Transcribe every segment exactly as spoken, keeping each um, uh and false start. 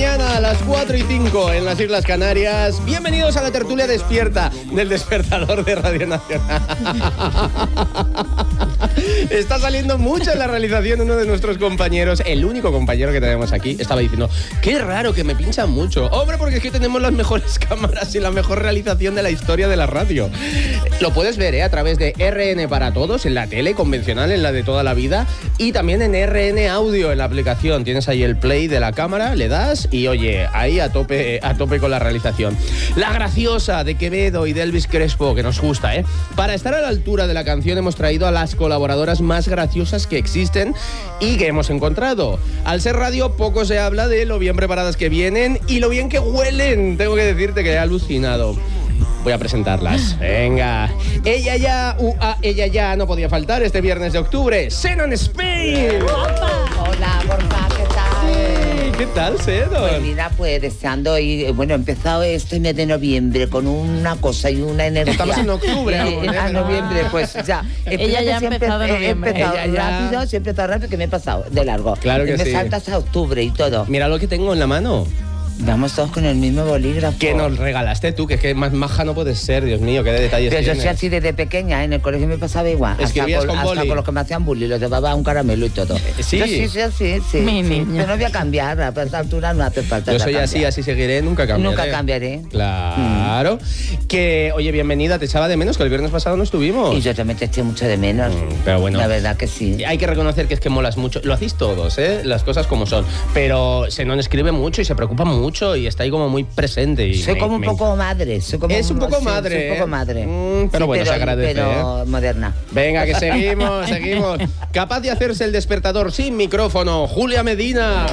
mañana, a las cuatro y cinco en las Islas Canarias. Bienvenidos a la tertulia despierta del Despertador de Radio Nacional. Está saliendo mucho en la realización uno de nuestros compañeros, el único compañero que tenemos aquí. Estaba diciendo, qué raro que me pinchan mucho. Hombre, porque es que tenemos las mejores cámaras y la mejor realización de la historia de la radio. Lo puedes ver, ¿eh? A través de R N para todos, en la tele convencional, en la de toda la vida, y también en R N Audio, en la aplicación. Tienes ahí el play de la cámara, le das y oye, ahí a tope, a tope con la realización. La graciosa de Quevedo y de Elvis Crespo, que nos gusta, ¿eh? Para estar a la altura de la canción hemos traído a las colaboradoras más graciosas que existen y que hemos encontrado. Al ser radio, poco se habla de lo bien preparadas que vienen y lo bien que huelen. Tengo que decirte que he alucinado. Voy a presentarlas. Venga. Ella ya, uh, ah, ella ya no podía faltar este viernes de octubre. Xenon Spain. Hola, Borja, ¿qué tal? Sí, ¿qué tal, Xenon? Pues mira, pues deseando y bueno, he empezado este mes de noviembre con una cosa y una energía. Estamos en octubre. Eh, ¿no? a noviembre, pues ya. Ella ya ha empezado en He noviembre. empezado Ella ya... rápido, siempre he empezado rápido, que me he pasado de largo. Claro que me sí. Me saltas a octubre y todo. Mira lo que tengo en la mano. Vamos todos con el mismo bolígrafo. Que nos regalaste tú, que es que más maja no puedes ser, Dios mío, qué de detalles Pero yo tienes. soy así desde pequeña, en el colegio me pasaba igual. ¿Escribías hasta con hasta boli? con los que me hacían bullying, los llevaba un caramelo y todo. ¿Sí? Yo sí, sí, sí, sí. Mi sí. niña. Yo no voy a cambiar, a esta altura no hace falta. Yo soy cambiar. así, así seguiré, nunca cambiaré. Nunca cambiaré. Claro. Mm. Que, oye, bienvenida, te echaba de menos, que el viernes pasado no estuvimos. Y yo también te eché mucho de menos. Mm, pero bueno. La verdad que sí. Hay que reconocer que es que molas mucho. Lo hacéis todos, ¿eh? Las cosas como son. Pero Xenon escribe mucho y se preocupa mucho y está ahí como muy presente. Y Soy me, como un me... poco madre. Soy como Es un poco sí, madre. Soy un poco madre. Mm, pero Sí, bueno, se agradece. Pero ¿eh? moderna. Venga, que seguimos, seguimos. Capaz de hacerse el despertador sin micrófono, Julia Medina.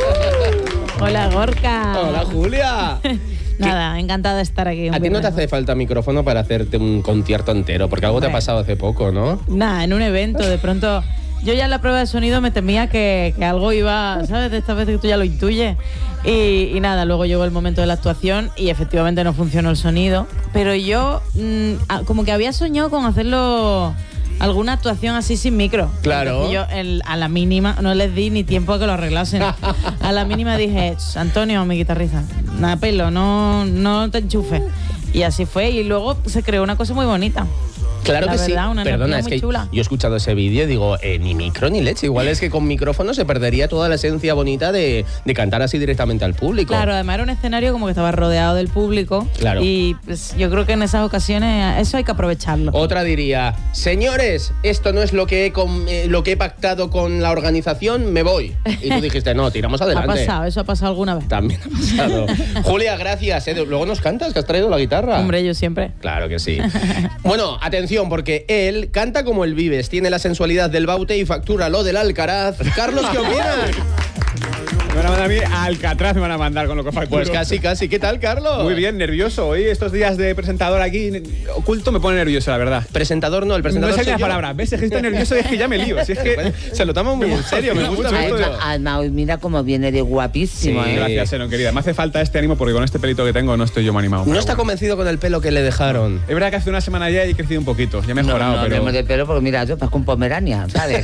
Hola, Gorka. Hola, Julia. Nada, encantada de estar aquí. A ti no te hace falta micrófono para hacerte un concierto entero, porque algo te ha pasado hace poco, ¿no? Nada, en un evento, de pronto... Yo ya en la prueba de sonido me temía que, que algo iba, ¿sabes? De estas veces que tú ya lo intuyes. Y, y nada, luego llegó el momento de la actuación y efectivamente no funcionó el sonido. Pero yo mmm, como que había soñado con hacerlo... alguna actuación así sin micro. Claro. Entonces yo el, a la mínima, no les di ni tiempo a que lo arreglasen. A la mínima dije, Antonio, mi guitarrista, nada pelo, no, no te enchufes. Y así fue. Y luego se creó una cosa muy bonita. Claro La que verdad, sí. una Perdona, energía es muy que chula. yo he escuchado ese vídeo y digo, eh, ni micro ni leche. Igual es que con micrófono se perdería toda la esencia bonita de, de cantar así directamente al público. Claro, además era un escenario como que estaba rodeado del público. Claro. Y pues, yo creo que en esas ocasiones eso hay que aprovecharlo. Otra diría, señores, esto no es lo que he, com- eh, lo que he pactado con la organización, me voy. Y tú dijiste, no, tiramos Ha adelante. pasado, eso ha pasado alguna vez. También ha pasado. Julia, gracias. ¿eh? Luego nos cantas, que has traído la guitarra. Hombre, yo siempre. Claro que sí. Bueno, atención, porque él canta como el Vives, tiene la sensualidad del Baute y factura lo del Alcaraz. Carlos, ¿qué opinas? Me van a mandar a mí a Alcatraz, me van a mandar con lo que facturo. Pues casi, casi. ¿Qué tal, Carlos? Muy bien, nervioso. Hoy estos días de presentador aquí oculto me pone nervioso, la verdad. Presentador no, el No presentador sé soy la yo. palabra. ¿Ves? Es que estoy nervioso y es que ya me lío. Si es que Se lo toma muy en serio, me gusta mucho. Además, además, hoy mira cómo viene de guapísimo, Sí. ¿eh? Gracias, Xenon, querida. Me hace falta este ánimo porque con este pelito que tengo no estoy yo muy animado. No pero está bueno. convencido con el pelo que le dejaron. Es verdad que hace una semana ya he crecido un poquito. Ya he mejorado, no, no, pero... hablemos de pelo porque mira, yo parezco un pomerania, ¿sabes?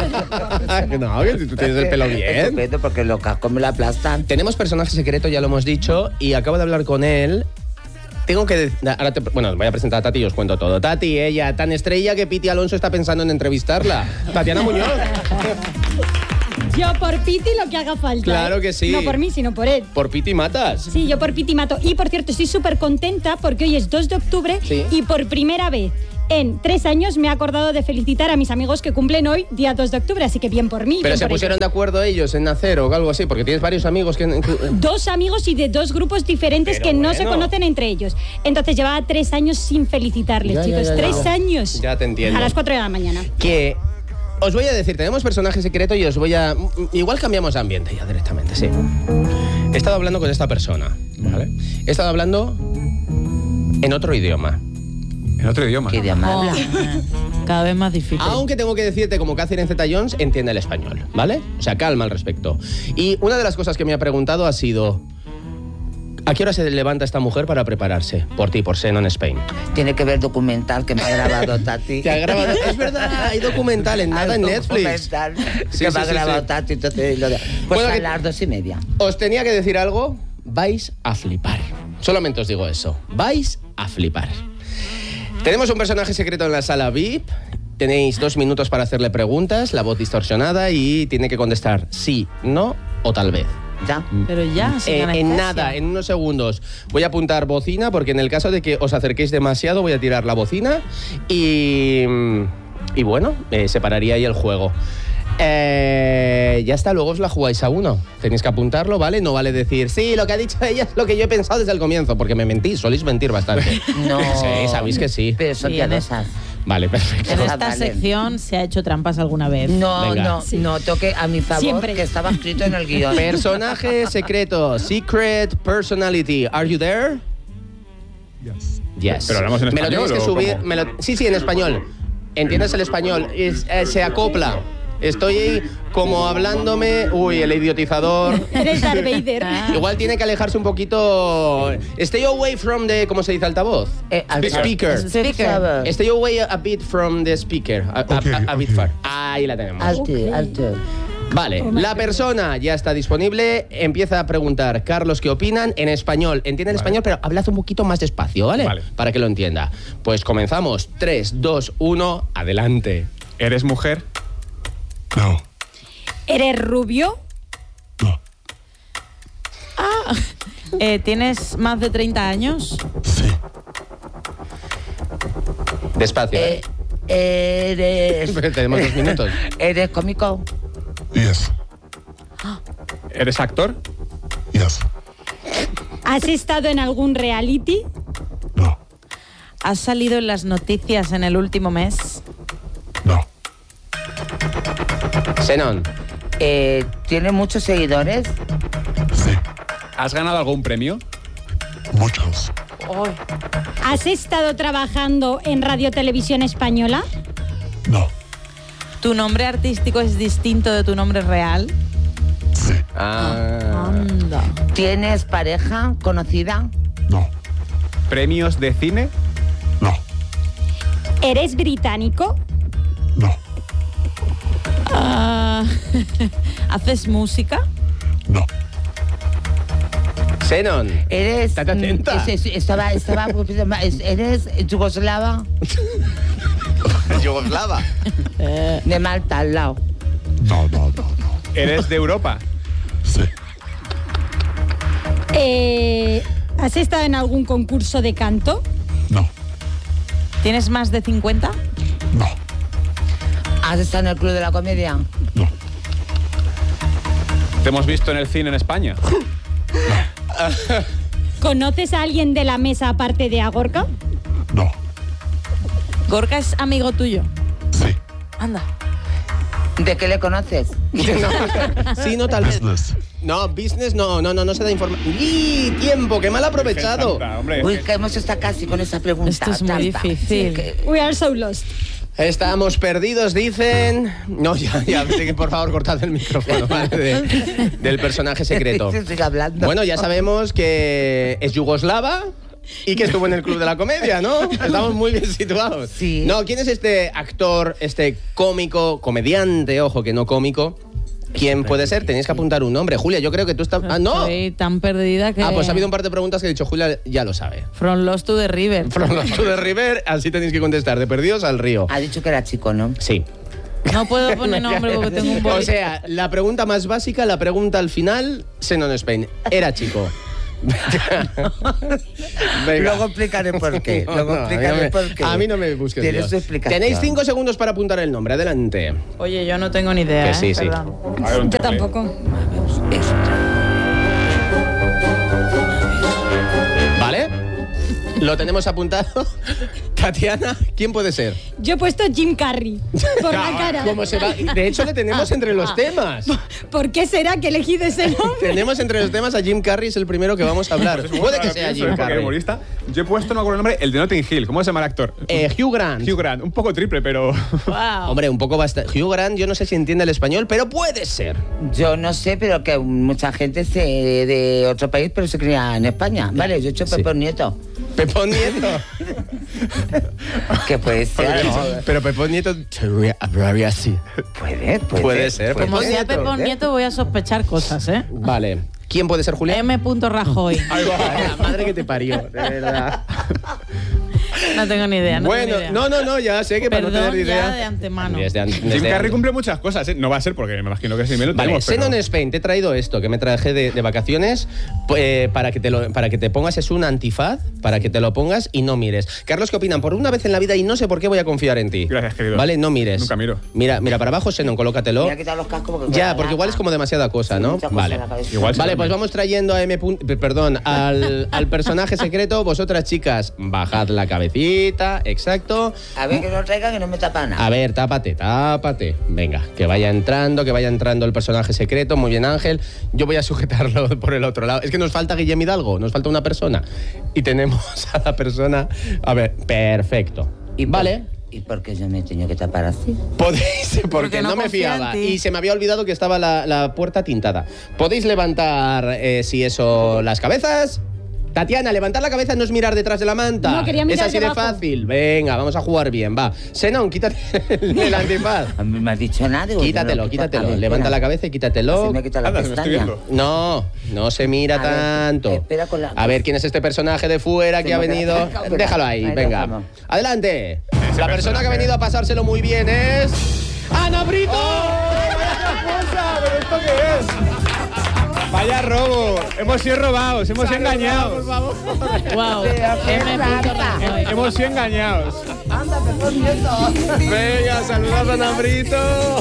No, que tú tienes el pelo bien. Estupendo, porque los cascos me lo aplastan. Tenemos personaje secreto, ya lo hemos dicho, y acabo de hablar con él. Tengo que... de- Ahora te- bueno, voy a presentar a Tati y os cuento todo. Tati, ella, tan estrella que Piti Alonso está pensando en entrevistarla. Tatiana Muñoz. Yo por Piti lo que haga falta. Claro ¿eh? que sí. No por mí, sino por él. Por Piti matas. Sí, yo por Piti mato. Y por cierto, estoy súper contenta porque hoy es dos de octubre Sí. y por primera vez en tres años me he acordado de felicitar a mis amigos que cumplen hoy, día dos de octubre, así que bien por mí. Pero bien se por pusieron ellos. de acuerdo ellos en nacer o algo así, porque tienes varios amigos que... Dos amigos y de dos grupos diferentes Pero que no se bueno. conocen entre ellos. Entonces llevaba tres años sin felicitarles, Ya, ya, chicos. ya, ya. Tres años. Ya te entiendo. A las cuatro de la mañana. Que... Os voy a decir, tenemos personaje secreto y os voy a... Igual cambiamos de ambiente ya directamente, sí. He estado hablando con esta persona, ¿vale? He estado hablando en otro idioma. En otro idioma. Qué idioma habla. Oh, cada vez más difícil. Aunque tengo que decirte, como Catherine Zeta-Jones, entiende el español, ¿vale? O sea, calma al respecto. Y una de las cosas que me ha preguntado ha sido... ¿A qué hora se levanta esta mujer para prepararse? Por ti, por Xenon Spain. Tiene que ver documental que me ha grabado Tati. ¿Te ha grabado? Es verdad, hay documental en nada Hay en Netflix. documental Sí, que sí, me ha sí, grabado sí. Tati. Entonces, lo de, pues Bueno, a que- las dos y media. Os tenía que decir algo, vais a flipar. Solamente os digo eso, vais a flipar. Tenemos un personaje secreto en la sala V I P. Tenéis dos minutos para hacerle preguntas, la voz distorsionada, y tiene que contestar sí, no o tal vez. Ya. Pero ya, sin Eh, en anestesia. nada, en unos segundos. Voy a apuntar bocina porque en el caso de que os acerquéis demasiado voy a tirar la bocina y, y bueno, eh, separaría ahí el juego. Eh, ya está, luego os la jugáis a uno. Tenéis que apuntarlo, ¿vale? No vale decir, sí, lo que ha dicho ella es lo que yo he pensado desde el comienzo, porque me mentís, soléis mentir bastante. No. Sí, sabéis que sí. Pero son Bien, piadosas. Vale, perfecto. En Ah, esta vale. sección se ha hecho trampas alguna vez. No, Venga. no, no, toque a mi favor, Siempre. que estaba escrito en el guión. Personaje secreto, secret personality. Are you there? Yes. Yes. ¿Pero hablamos en Me lo español tenéis que o subir. cómo? me lo- sí, sí, en español. ¿Entiendes el español? Es- eh, se acopla. Estoy ahí como hablándome. Uy, el idiotizador. Eres Darth Vader. Ah. Igual tiene que alejarse un poquito. Stay away from the. ¿Cómo se dice altavoz? Eh, al- Speaker. Speaker. Stay away a bit from the speaker. A, a- Ok, a- a bit ok. far. Ahí la tenemos. Alto, alto. Vale, Oh my la God. persona ya está disponible. Empieza a preguntar, Carlos, ¿qué opinan? En español. Entiende el Vale. español, pero hablad un poquito más despacio, ¿vale? Vale. Para que lo entienda. Pues comenzamos. tres, dos, uno, adelante. ¿Eres mujer? No. ¿Eres rubio? No. Eh, ¿Tienes más de treinta años? Sí. Despacio. Eh, ¿eh? eres. Tenemos dos minutos. ¿Eres cómico? Yes. ¿Eres actor? Yes. ¿Has estado en algún reality? No. ¿Has salido en las noticias en el último mes? No. Xenon. Eh, ¿Tiene muchos seguidores? Sí. ¿Has ganado algún premio? Muchos. ¿Has estado trabajando en Radio Televisión Española? No. ¿Tu nombre artístico es distinto de tu nombre real? Sí. Ah. Anda. ¿Tienes pareja conocida? No. ¿Premios de cine? No. ¿Eres británico? No. Ah, ¿haces música? No. Xenon. ¿Eres. Estate atenta. mm, es- es- estaba, estaba. es- ¿Eres yugoslava? Yugoslava. De Malta, al lado. No, no, no, no. ¿Eres de Europa? Sí. Eh, ¿Has estado en algún concurso de canto? No. ¿Tienes más de cincuenta? No. ¿Has estado en el Club de la Comedia? No. ¿Te hemos visto en el cine en España? ¿Conoces a alguien de la mesa aparte de Agorca? No. ¿Gorka es amigo tuyo? Sí. Anda. ¿De qué le conoces? No, sí, no, tal vez. Business. No, business no, no, no, no se da información. ¡Y tiempo! ¡Qué mal aprovechado! Santa, hombre. Uy, que hemos estado casi con esa pregunta. Esto es muy trampa. difícil. Sí, que- We are so lost. Estamos perdidos, dicen. No, ya, ya, así que por favor cortad el micrófono, ¿vale? De- del personaje secreto. Sigue hablando. Bueno, ya sabemos que es yugoslava y que estuvo en el Club de la Comedia, ¿no? Estamos muy bien situados. Sí. No, ¿quién es este actor, este cómico, comediante, ojo que no cómico? ¿Quién puede ser? Tenéis que apuntar un nombre. Julia, yo creo que tú estás... Ah, no. Estoy tan perdida que... Ah, pues ha habido un par de preguntas que he dicho, Julia ya lo sabe. From Lost to the River. From Lost to the River, así tenéis que contestar, de perdidos al río. Ha dicho que era chico, ¿no? Sí. No puedo poner nombre porque tengo un O boli. sea, la pregunta más básica, la pregunta al final, Xenon Spain. Era chico. Venga. Luego explicaré por qué. No, Luego no, explicaré a mí no me- por qué. A mí no me busques. Tienes líos. tu explicación. Tenéis cinco segundos para apuntar el nombre. Adelante. Oye, yo no tengo ni idea. Que ¿eh? sí, sí. Perdón. A ver, un Yo toque. tampoco. ¿Vale? Lo tenemos apuntado. Tatiana, ¿quién puede ser? Yo he puesto Jim Carrey por la cara. ¿Cómo se va? De hecho, le tenemos entre los temas. ¿Por qué será que he elegido ese nombre? Tenemos entre los temas a Jim Carrey, es el primero que vamos a hablar. Pues Puede que ahora sea pienso, Jim ¿eh? Porque Carrey. humorista. Yo he puesto, no me acuerdo el nombre, el de Notting Hill. ¿Cómo se llama el actor? Eh, Hugh Grant. Hugh Grant. Un poco triple, pero... Wow. Hombre, un poco bastante. Hugh Grant, yo no sé si entiende el español, pero puede ser. Yo no sé, pero que mucha gente se de otro país, pero se cría en España. Vale, yo he hecho Sí. Pepón Nieto. Pepón Nieto. Que puede ser, ¿no? Pero Pepón Nieto hablaría así. Puede, puede. Puede ser. puede Como Pepón sea Nieto, Pepón ¿eh? Nieto, voy a sospechar cosas, ¿eh? Vale. ¿Quién puede ser Julián? M. Rajoy. Ay, la madre que te parió, de verdad. No tengo ni idea. No Bueno, tengo ni idea. no, no, no, ya sé que para no Perdón tener idea. ya de antemano. Desde an- Jim desde Carrey an- cumple muchas cosas, ¿eh? No va a ser porque me imagino que si me lo Vale, tenemos, pero... Xenon Spain, te he traído esto que me traje de, de vacaciones eh, para, que te lo, para que te pongas, es un antifaz, para que te lo pongas y no mires. Carlos, ¿qué opinan? Por una vez en la vida y no sé por qué voy a confiar en ti. Gracias, querido. Vale, no mires. Nunca miro. Mira, mira para abajo, Xenon, colócatelo. Voy a quitar los cascos porque... Ya, porque igual es como demasiada cosa, Sí, ¿no? mucha cosa Vale. en la cabeza. Igual sí Vale, también. pues vamos trayendo a M. Perdón, al, al personaje secreto. Vosotras, chicas, bajad la cabecita, exacto. A ver que no traiga que no me tapa nada. A ver, tápate, tápate. Venga, que vaya entrando, que vaya entrando el personaje secreto. Muy bien, Ángel. Yo voy a sujetarlo por el otro lado. Es que nos falta Guillem Hidalgo, nos falta una persona. Y tenemos a la persona... A ver, perfecto. ¿Y por- Vale. ¿Y por qué yo me he tenido que tapar así? Podéis, porque, Porque no, no me confía en fiaba. ti. Y se me había olvidado que estaba la, la puerta tintada. Podéis levantar, eh, si eso, las cabezas. Tatiana, levantar la cabeza no es mirar detrás de la manta. No, quería mirar es así de debajo. fácil. Venga, vamos a jugar bien, va. Xenón, quítate el, el antifaz. A mí me has dicho nada. digo, Quítatelo, yo no, quítatelo. a ver, Levanta espera. la cabeza y quítatelo. Así me quita la Anda, se me estoy pestaña. viendo. No, no se mira A ver, tanto. espera con la- A ver quién es este personaje de fuera que Sí, ha me queda venido. cerca, pero- Déjalo ahí, ahí venga. dejamos. Adelante. La persona personaje. que ha venido a pasárselo muy bien es. ¡Ana Brito! ¿Pero esto qué es? Vaya robo. Hemos sido robados, hemos sido engañados. Wow. M. Rajoy. Hemos sido engañados. Venga, saludad a Ana Brito.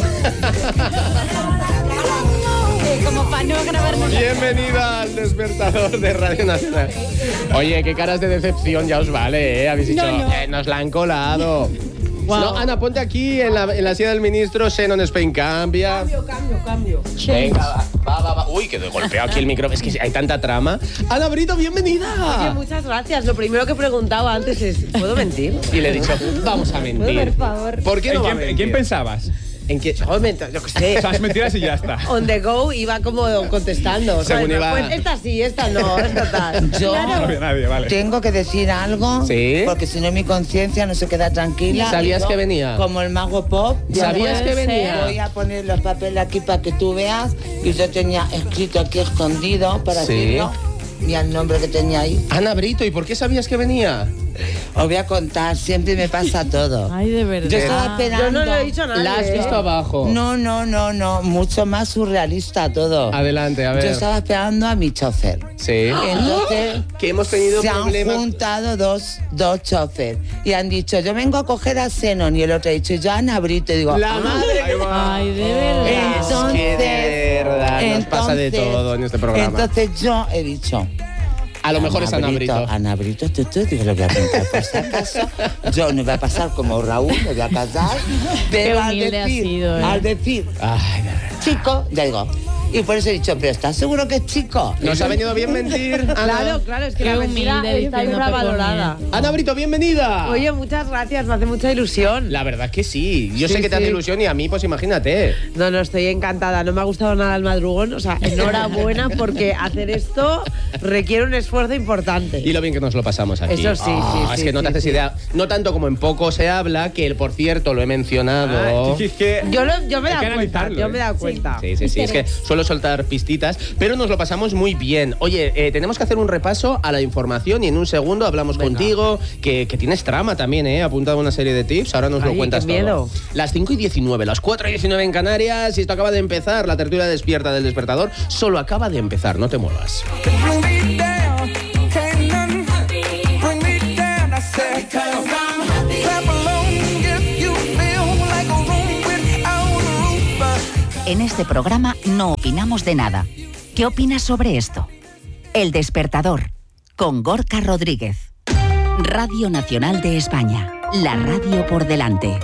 Eh, como para no grabarnos. Bienvenida al despertador de Radio Nacional. Oye, qué caras de decepción ya os vale, ¿eh? Habéis dicho, No, no. eh, nos la han colado. Wow. No, Ana, ponte aquí en la, en la silla del ministro. Xenon Spain cambia. Cambio, cambio, cambio. Venga, va, va, va, va. Uy, que de golpeo aquí el micrófono. Es que hay tanta trama. Ana Brito, Oye, bienvenida. muchas gracias. Lo primero que preguntaba antes es, ¿puedo mentir? Y le he dicho, vamos a mentir. Por favor. ¿Por qué ¿En no va a quién, en mentir? quién pensabas? ¿En qué? Yo, mento- yo qué sé. Esas mentiras y ya está. On the go iba como contestando. Según ¿sabes? iba- Pues esta sí, esta no, esta tal. Yo No había nadie, vale. tengo que decir algo, Sí. porque si no mi conciencia no se queda tranquila. ¿Sabías Y yo, que venía? Como el mago pop. ¿Sabías puede que ser. venía? Voy a poner los papeles aquí para que tú veas. Y yo tenía escrito aquí escondido para Sí. decirlo. Mira el nombre que tenía ahí. Ana Brito, ¿y por qué sabías que venía? Os voy a contar, siempre me pasa todo. Ay, de verdad. Yo estaba esperando. Yo no lo he dicho a nadie. La has ¿eh? visto abajo. No, no, no, no, mucho más surrealista todo. Adelante, a ver. Yo estaba esperando a mi chofer. Sí. Entonces Que hemos tenido se han problemas. juntado dos, dos choferes y han dicho, yo vengo a coger a Xenon, y el otro ha dicho, yo a Ana Brito. Y digo, La "Ah". madre Ahí va. Ay, de verdad. Es que de verdad nos pasa de entonces- todo en este programa. Entonces yo he dicho, A lo mejor es Ana Brito. Ana Brito, tú, tú, digo, lo voy a contar por si acaso. Yo no voy a pasar como Raúl, me voy a casar. Pero al humilde has decir, sido, ¿eh? al decir, Ay, de verdad. chico, ya digo. Y por eso he dicho, pero ¿estás seguro que es chico? ¿Nos ha venido bien mentir? Ana? Claro, claro, es que Qué la mentira humilde está diciendo infravalorada. Ana Brito, bienvenida. Oye, muchas gracias, me hace mucha ilusión. La verdad que sí. Yo Sí, sé que te hace sí. ilusión y a mí, pues imagínate. No, no, estoy encantada. No me ha gustado nada el madrugón. O sea, enhorabuena porque hacer esto requiere un esfuerzo importante. Y lo bien que nos lo pasamos aquí. Eso sí, Ah, sí, Es sí, que no te sí, haces sí. idea. No tanto como en poco se habla, que por cierto lo he mencionado. Ah, es que... Yo, lo- yo me he Hay que dado cuenta, analizarlo, yo ¿eh? me he dado cuenta. Sí, sí, sí. Es que suelo soltar pistitas, pero nos lo pasamos muy bien. Oye, eh, tenemos que hacer un repaso a la información y en un segundo hablamos Venga. contigo, que, que tienes trama también, ¿eh? Apuntado una serie de tips, ahora nos lo Ay, cuentas qué miedo. todo. Las cinco y diecinueve, las cuatro y diecinueve en Canarias, y esto acaba de empezar, la tertulia despierta del despertador, solo acaba de empezar, no te muevas. Bring me down, can't none bring me down. I said, clap along if you feel like a room without a roof. En este programa no opinamos de nada. ¿Qué opinas sobre esto? El Despertador, con Gorka Rodríguez. Radio Nacional de España. La radio por delante.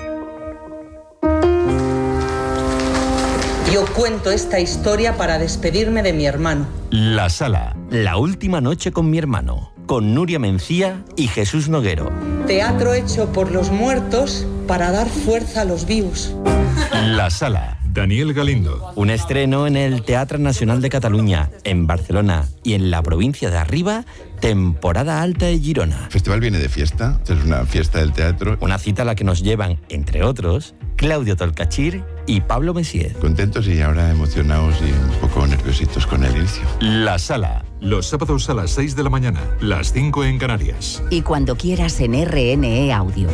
Yo cuento esta historia para despedirme de mi hermano. La Sala, la última noche con mi hermano, con Nuria Mencía y Jesús Noguero. Teatro hecho por los muertos para dar fuerza a los vivos. La Sala. Daniel Galindo. Un estreno en el Teatro Nacional de Cataluña, en Barcelona y en la provincia de Arriba, temporada alta de Girona. El festival viene de fiesta, es una fiesta del teatro. Una cita a la que nos llevan, entre otros, Claudio Tolcachir y Pablo Messier. Contentos y ahora emocionados y un poco nerviositos con el inicio. La Sala. Los sábados a las seis de la mañana, las cinco en Canarias. Y cuando quieras en R N E Audio.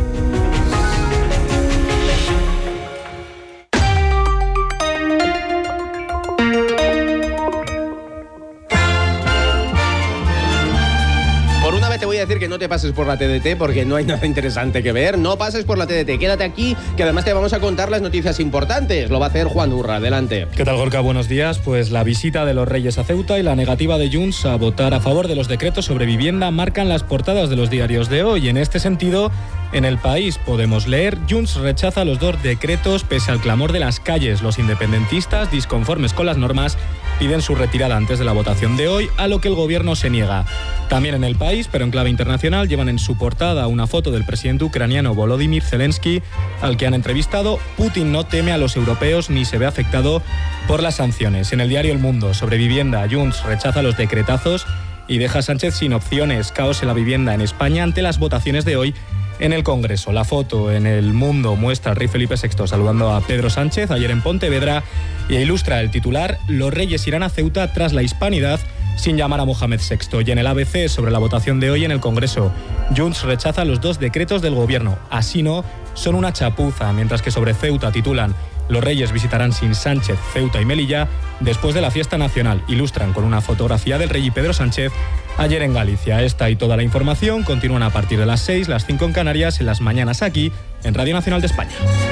Te voy a decir que no te pases por la T D T porque no hay nada interesante que ver. No pases por la T D T, quédate aquí, que además te vamos a contar las noticias importantes. Lo va a hacer Juan Urra, adelante. ¿Qué tal, Gorka? Buenos días. Pues la visita de los Reyes a Ceuta y la negativa de Junts a votar a favor de los decretos sobre vivienda marcan las portadas de los diarios de hoy. En este sentido, en El País podemos leer: Junts rechaza los dos decretos pese al clamor de las calles. Los independentistas, disconformes con las normas, piden su retirada antes de la votación de hoy, a lo que el gobierno se niega. También en El País, pero en clave internacional, llevan en su portada una foto del presidente ucraniano Volodymyr Zelensky, al que han entrevistado. Putin no teme a los europeos ni se ve afectado por las sanciones. En el diario El Mundo, sobre vivienda, Junts rechaza los decretazos y deja a Sánchez sin opciones. Caos en la vivienda en España ante las votaciones de hoy en el Congreso. La foto en El Mundo muestra al rey Felipe sexto saludando a Pedro Sánchez ayer en Pontevedra y ilustra el titular: los reyes irán a Ceuta tras la hispanidad sin llamar a Mohamed sexto. Y en el A B C, sobre la votación de hoy en el Congreso, Junts rechaza los dos decretos del gobierno. Así no, son una chapuza, mientras que sobre Ceuta titulan: los reyes visitarán sin Sánchez Ceuta y Melilla después de la fiesta nacional. Ilustran con una fotografía del rey y Pedro Sánchez ayer en Galicia. Esta y toda la información continúan a partir de las seis, las cinco en Canarias, en las mañanas aquí, en Radio Nacional de España.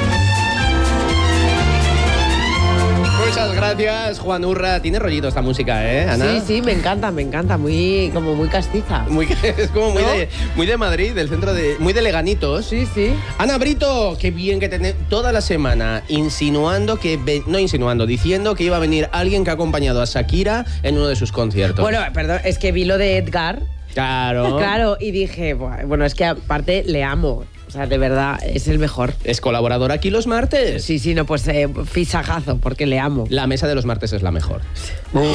Muchas gracias, Juan Urra. Tiene rollito esta música, ¿eh, Ana? Sí, sí, me encanta, me encanta. Muy, como muy castiza. Muy, es como muy, ¿no? de, muy de Madrid, del centro de... Muy de Leganitos. Sí, sí. Ana Brito, qué bien que tenés toda la semana insinuando que... Ve, no insinuando, diciendo que iba a venir alguien que ha acompañado a Shakira en uno de sus conciertos. Bueno, perdón, es que vi lo de Edgar. Claro. Claro, y dije, bueno, es que aparte le amo. O sea, de verdad, es el mejor. ¿Es colaborador aquí los martes? Sí, sí, no, pues eh, fisajazo, porque le amo. La mesa de los martes es la mejor. Sí,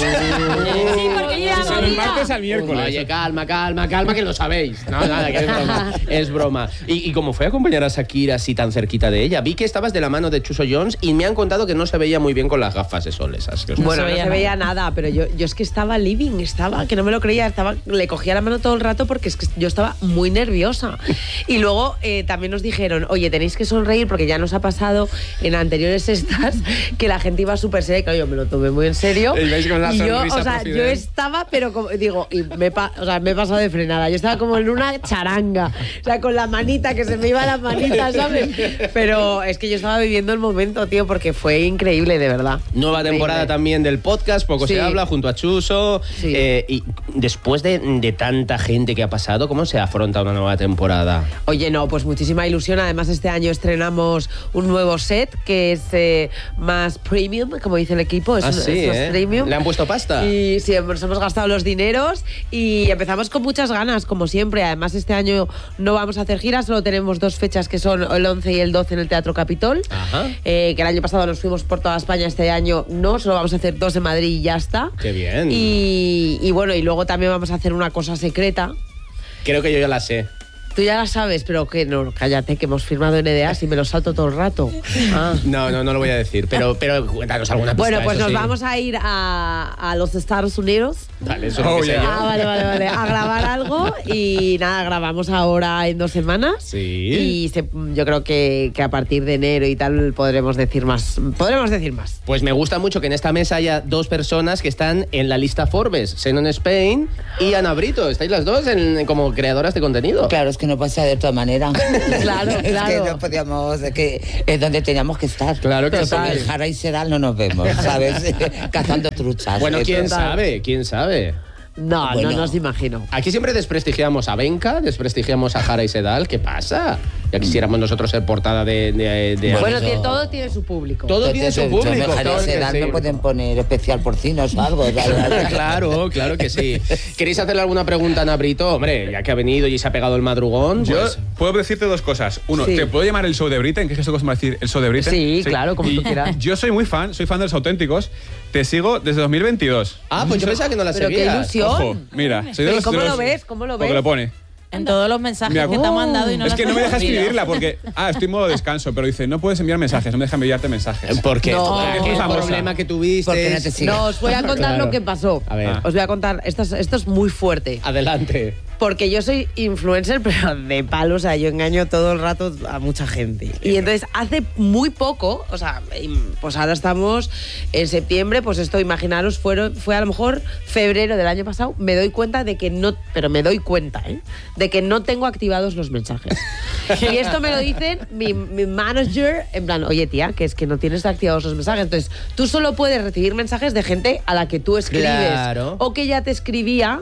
porque ya es el martes al miércoles. Oye, calma, calma, calma, que lo sabéis. No, nada, que es broma. Es broma. ¿Y, y cómo fue acompañar a Shakira así tan cerquita de ella? Vi que estabas de la mano de Chuso Jones y me han contado que no se veía muy bien con las gafas de sol esas. Que os bueno, no se veía, no se veía nada. nada, pero yo, yo es que estaba living, estaba, que no me lo creía, estaba, le cogía la mano todo el rato porque es que yo estaba muy nerviosa. Y luego eh, también nos dijeron, oye, tenéis que sonreír porque ya nos ha pasado en anteriores estas que la gente iba súper seria, que yo me lo tomé muy en serio. Y, veis con la y yo, o sea, profidel. yo estaba, pero como, digo, y me, pa, o sea, me he pasado de frenada. Yo estaba como en una charanga, o sea, con la manita, que se me iba la manita, ¿sabes? Pero es que yo estaba viviendo el momento, tío, porque fue increíble, de verdad. Nueva increíble. Temporada también del podcast, poco sí. se habla, junto a Chuso. Sí. Eh, y después de, de tanta gente que ha pasado, ¿cómo se afronta una nueva temporada? Oye, no, pues muchísima ilusión. Además, este año estrenamos un nuevo set que es eh, más premium, como dice el equipo. Es, ah, un, sí, es más ¿eh? premium. ¿Le han puesto pasta? Y sí, nos hemos gastado los dineros y empezamos con muchas ganas, como siempre. Además, este año no vamos a hacer giras, solo tenemos dos fechas que son el once y el doce en el Teatro Capitol. Ajá. Eh, que el año pasado nos fuimos por toda España, este año no, solo vamos a hacer dos en Madrid y ya está. ¡Qué bien! Y, y bueno, y luego también vamos a hacer una cosa secreta. Creo que yo ya la sé. Tú ya la sabes, pero que no, cállate, que hemos firmado N D As y me lo salto todo el rato. Ah. No, no, no lo voy a decir, pero, pero cuéntanos alguna pista. Bueno, pues nos sí. vamos a ir a, a los Estados Unidos. Dale, eso oh, es lo que sé yo. Ah, vale, vale, vale. A grabar algo y nada, grabamos ahora en dos semanas. Sí. Y se, yo creo que, que a partir de enero y tal podremos decir más. Podremos decir más. Pues me gusta mucho que en esta mesa haya dos personas que están en la lista Forbes, Xenon Spain y Ana Brito. Estáis las dos en, como creadoras de contenido. Claro, es que no pasa de otra manera. Claro, es claro. que no podíamos, es que es donde teníamos que estar. Claro que sí. Con el Jara y Sedal no nos vemos, ¿sabes? Cazando truchas. Bueno, quién Eso. sabe, quién sabe. No, Bueno. no nos imagino. Aquí siempre desprestigiamos a Benca, desprestigiamos a Jara y Sedal. ¿Qué pasa? Ya quisiéramos nosotros ser portada de... de, de Bueno, yo- tiene- todo tiene su público. Todo tiene su Yo público. me claro que Sedal, sí. me pueden poner especial porcinos o algo. Claro, claro que sí. ¿Queréis hacerle alguna pregunta a Ana Brito? Hombre, ya que ha venido y se ha pegado el madrugón, Yo pues... puedo decirte dos cosas. Uno, Sí. ¿te puedo llamar el show de Britten? ¿Qué es esto que se va a decir? ¿El show de Britten? Sí, claro, como Y tú quieras. Yo soy muy fan, soy fan de Los Auténticos. Te sigo desde dos mil veintidós. Ah, pues yo pensaba que no la Pero qué seguías. ilusión. Ojo, mira. Soy de Pero los, ¿cómo de lo los- ves? ¿Cómo lo Porque ves? lo pone. En todos los mensajes Mira, que te han mandado y no es las que no has me deja recibido. escribirla porque... Ah, estoy en modo descanso, pero dice, no puedes enviar mensajes, no me deja enviarte mensajes. ¿Por qué? No, ¿Qué es muy famosa. problema que tuviste? ¿Por qué no te sigue? No, os voy a contar Claro. lo que pasó. A ver. Os voy a contar, esto es, esto es muy fuerte. Adelante. Porque yo soy influencer, pero de palo, o sea, yo engaño todo el rato a mucha gente. Y entonces, hace muy poco, o sea, pues ahora estamos en septiembre, pues esto, imaginaros, fueron, fue a lo mejor febrero del año pasado, me doy cuenta de que no, pero me doy cuenta, ¿eh? De que no tengo activados los mensajes. Y esto me lo dicen mi, mi manager, en plan, oye, tía, que es que no tienes activados los mensajes. Entonces, tú solo puedes recibir mensajes de gente a la que tú escribes. Claro. O que ya te escribía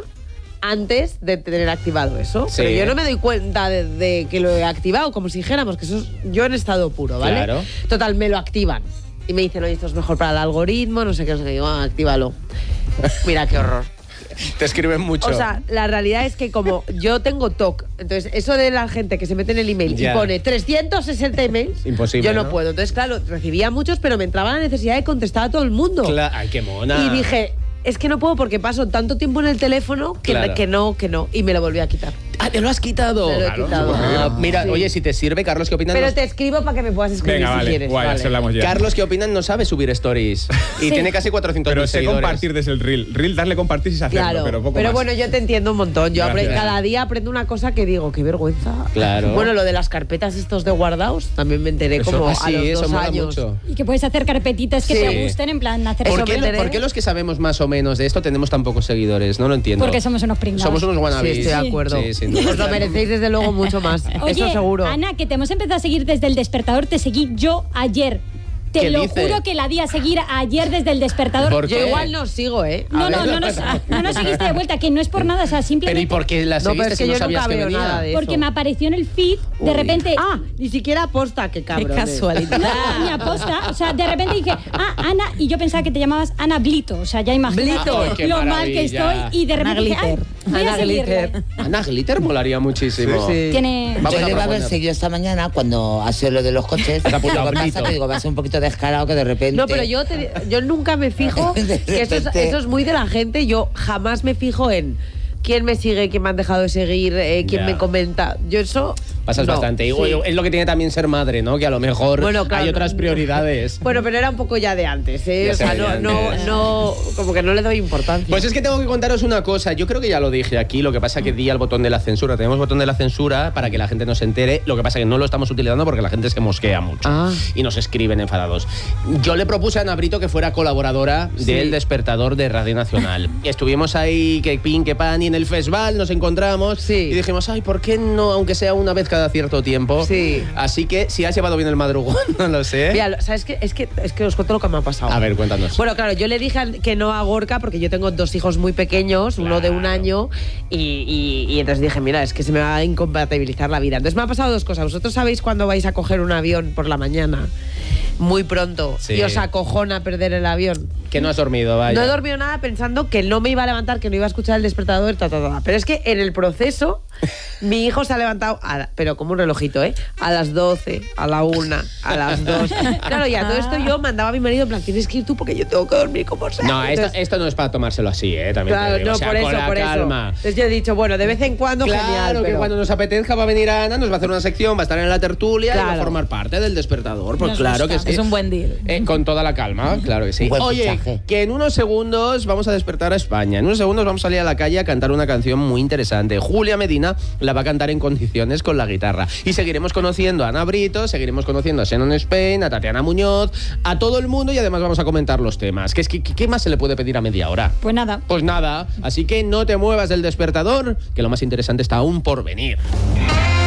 antes de tener activado eso. Sí. Pero yo no me doy cuenta de, de que lo he activado, como si dijéramos que eso es yo en estado puro, ¿vale? Claro. Total, me lo activan. Y me dicen, oye, esto es mejor para el algoritmo, no sé qué, no sé qué. Digo, ah, actívalo. Mira qué horror. Te escriben mucho. O sea, la realidad es que como yo tengo T O C, entonces eso de la gente que se mete en el email Ya. y pone trescientos sesenta emails, Imposible, yo no, ¿no? puedo. Entonces, claro, recibía muchos, pero me entraba la necesidad de contestar a todo el mundo. Cla- Ay, qué mona. Y dije, es que no puedo porque paso tanto tiempo en el teléfono que, Claro. que no, que no. Y me lo volví a quitar. Ah, te lo has quitado. Me lo he Claro, quitado. ah, mira, Sí. oye, si te sirve, Carlos, ¿qué opinan? Pero Nos- te escribo para que me puedas escribir Venga, si vale, quieres. guay, Vale. así hablamos ya. Carlos, ¿qué opinan? No sabe subir stories. Y Sí. tiene casi cuatrocientos Pero mil sé seguidores. compartir desde el reel. Reel, darle compartir sin hacerlo, Claro, pero poco pero más. bueno, yo te entiendo un montón. Yo Gracias. apre- cada día aprendo una cosa que digo, qué vergüenza. Claro. Bueno, lo de las carpetas estos de guardados, también me enteré Eso- como ah, a sí, los eso dos mola años. mucho. Y que puedes hacer carpetitas que Sí. te gusten, en plan, hacer ¿Por Eso qué, me lo- enteré. por qué los que sabemos más o menos de esto tenemos tan pocos seguidores? No lo entiendo. Porque somos unos pringados. Somos unos wannabes. Sí, estoy de acuerdo. Sí, sin duda. Os lo merecéis desde luego mucho más. Oye, Eso seguro. Ana, que te hemos empezado a seguir desde el despertador, te seguí yo ayer. Te ¿Qué lo dice? juro que la di a seguir ayer desde el despertador. ¿Por Yo qué? igual no sigo, ¿eh? A No, no, ver. no, nos, no nos seguiste de vuelta, que no es por nada, o sea, Pero ¿y simplemente por qué la No, seguiste pero es que si no yo sabías nunca que veo venía? nada de eso. porque me apareció en el feed, de Uy. repente... Ah, ni siquiera aposta, qué cabrón. Qué casualidad. No, ni aposta, o sea, de repente dije, ah, Ana, y yo pensaba que te llamabas Ana Blito, o sea, ya imagínate Blito. Ay, qué lo mal que maravilla. estoy, y de Ana repente dije, ay, Glitter. voy a Ana seguirle. Glitter. Ana Glitter molaría muchísimo. Sí, sí. Tiene... Vamos Yo a le iba a haber proponer. seguido esta mañana cuando ha sido lo de los coches. Te ha apuntado Lo que Blito. pasa que digo, va a ser un poquito descarado que de repente... No, pero yo, te- yo nunca me fijo, De que eso es, repente. eso es muy de la gente, yo jamás me fijo en quién me sigue, quién me han dejado de seguir, eh, quién Ya. me comenta. Yo eso... Pasas no. bastante. Y, Sí. Es lo que tiene también ser madre, ¿no? Que a lo mejor Bueno, claro, hay no- otras prioridades. Bueno, pero era un poco ya de antes, ¿eh? Ya O se sea, veía no, no, antes. no, como que no le doy importancia. Pues es que tengo que contaros una cosa. Yo creo que ya lo dije aquí. Lo que pasa que di al botón de la censura. Tenemos botón de la censura para que la gente no se entere. Lo que pasa que no lo estamos utilizando porque la gente se mosquea mucho. Ah. Y nos escriben enfadados. Yo le propuse a Ana Brito que fuera colaboradora Sí. del Despertador de Radio Nacional. Estuvimos ahí, que pin, que pan, y en el festival nos encontramos. Sí. Y dijimos, ay, ¿por qué no? Aunque sea una vez cada cierto tiempo. Sí. Así que si has llevado bien el madrugón, no lo sé. Mira, lo- ¿sabes qué? Es que, es que os cuento lo que me ha pasado. A ver, cuéntanos. Bueno, claro, yo le dije al- que no a Gorka porque yo tengo dos hijos muy pequeños, uno de un Claro. año, y, y- y entonces dije, mira, es que se me va a incompatibilizar la vida. Entonces me ha pasado dos cosas. Vosotros sabéis cuando vais a coger un avión por la mañana, muy pronto, Sí. y os acojona perder el avión. Que no has dormido, vaya. No he dormido nada pensando que no me iba a levantar, que no iba a escuchar el despertador, ta, ta, ta. Pero es que en el proceso, mi hijo se ha levantado, a la- pero como un relojito, ¿eh? A las doce, a la una, a las dos. Claro, y a todo esto yo mandaba a mi marido, en plan, tienes que ir tú porque yo tengo que dormir como sea. No, esto, Entonces, esto no es para tomárselo así, ¿eh? También te claro, digo. no, O sea, por eso, con la por calma. eso. Entonces yo he dicho, bueno, de vez en cuando, Claro, genial, que pero... cuando nos apetezca va a venir Ana, nos va a hacer una sección, va a estar en la tertulia y va a Claro. formar parte del despertador. Pues Nos claro gusta. que sí. Es un buen deal. Eh, con toda la calma, claro que sí. Un buen Oye, fichaje. que en unos segundos vamos a despertar a España. En unos segundos vamos a salir a la calle a cantar una canción muy interesante. Julia Medina la va a cantar en condiciones con la guitarra. Y seguiremos conociendo a Ana Brito, seguiremos conociendo a Shannon Spain, a Tatiana Muñoz, a todo el mundo y además vamos a comentar los temas. ¿Qué, es que, ¿Qué más se le puede pedir a media hora? Pues nada. Pues nada, así que no te muevas del despertador, que lo más interesante está aún por venir.